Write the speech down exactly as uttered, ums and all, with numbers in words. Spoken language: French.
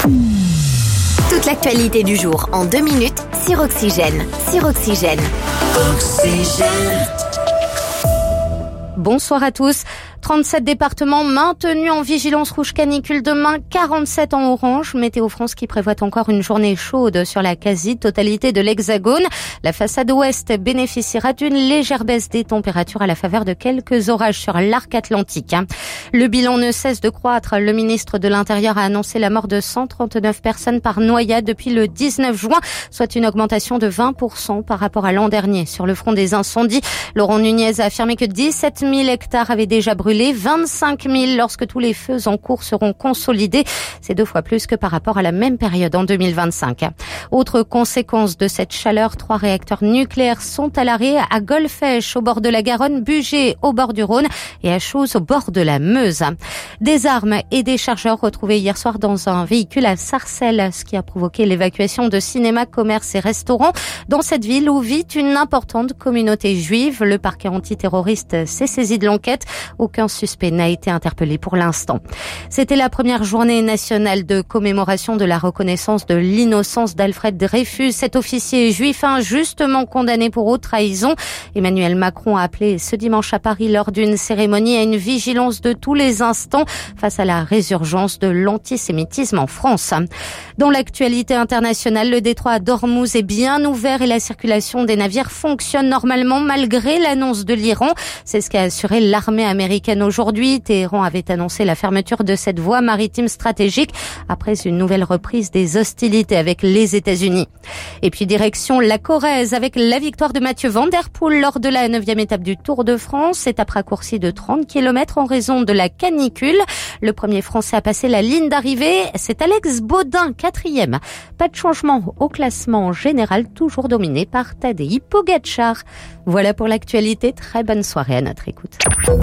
Toute l'actualité du jour en deux minutes sur Oxygène. Sur Oxygène. Oxygène. Bonsoir à tous. trente-sept départements maintenus en vigilance rouge canicule demain, quarante-sept en orange. Météo France qui prévoit encore une journée chaude sur la quasi-totalité de l'Hexagone. La façade ouest bénéficiera d'une légère baisse des températures à la faveur de quelques orages sur l'arc atlantique. Le bilan ne cesse de croître. Le ministre de l'Intérieur a annoncé la mort de cent trente-neuf personnes par noyade depuis le dix-neuf juin, soit une augmentation de vingt pour cent par rapport à l'an dernier. Sur le front des incendies, Laurent Nunez a affirmé que dix-sept mille hectares avaient déjà brûlé, vingt-cinq mille lorsque tous les feux en cours seront consolidés. C'est deux fois plus que par rapport à la même période en deux mille vingt-cinq. Autre conséquence de cette chaleur, trois réacteurs nucléaires sont à l'arrêt à Golfech au bord de la Garonne, Bugey au bord du Rhône et à Chooz au bord de la Meuse. Des armes et des chargeurs retrouvés hier soir dans un véhicule à Sarcelles, ce qui a provoqué l'évacuation de cinémas, commerces et restaurants dans cette ville où vit une importante communauté juive. Le parquet antiterroriste s'est saisi de l'enquête. Aucun suspect n'a été interpellé pour l'instant. C'était la première journée nationale de commémoration de la reconnaissance de l'innocence d'Alfred Dreyfus, cet officier juif injustement condamné pour haute trahison. Emmanuel Macron a appelé ce dimanche à Paris lors d'une cérémonie à une vigilance de tous les instants face à la résurgence de l'antisémitisme en France. Dans l'actualité internationale, le détroit d'Ormuz est bien ouvert et la circulation des navires fonctionne normalement malgré l'annonce de l'Iran. C'est ce qu'a assuré l'armée américaine aujourd'hui. Téhéran avait annoncé la fermeture de cette voie maritime stratégique après une nouvelle reprise des hostilités avec les États-Unis. Et puis direction la Corrèze avec la victoire de Mathieu Van Der Poel lors de la neuvième étape du Tour de France. Étape raccourcie de trente kilomètres en raison de la canicule. Le premier Français à passer la ligne d'arrivée, c'est Alex Baudin, quatrième. Pas de changement au classement général, toujours dominé par Tadej Pogačar. Voilà pour l'actualité. Très bonne soirée à notre écoute.